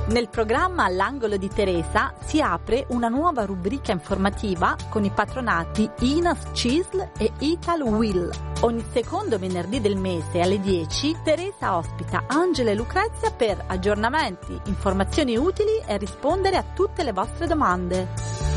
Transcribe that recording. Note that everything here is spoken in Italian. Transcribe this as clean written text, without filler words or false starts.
Nel programma All'angolo di Teresa si apre una nuova rubrica informativa con i patronati Inas CISL e Ital Will. Ogni secondo venerdì del mese alle 10 Teresa ospita Angela e Lucrezia per aggiornamenti, informazioni utili e rispondere a tutte le vostre domande.